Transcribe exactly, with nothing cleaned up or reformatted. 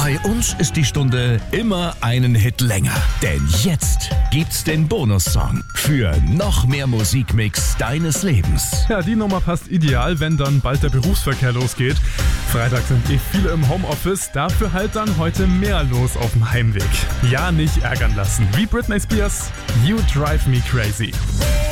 Bei uns ist die Stunde immer einen Hit länger. Denn jetzt gibt's den Bonussong für noch mehr Musikmix deines Lebens. Ja, die Nummer passt ideal, wenn dann bald der Berufsverkehr losgeht. Freitag sind eh viele im Homeoffice, dafür halt dann heute mehr los auf dem Heimweg. Ja, nicht ärgern lassen. Wie Britney Spears, You Drive Me Crazy.